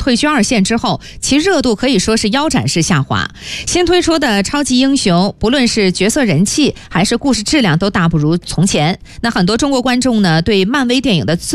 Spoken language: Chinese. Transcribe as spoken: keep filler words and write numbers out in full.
退居二线之后，其热度可以说是腰斩式下滑。新推出的超级英雄，不论是角色人气还是故事质量都大不如从前。那很多中国观众呢，对漫威电影的最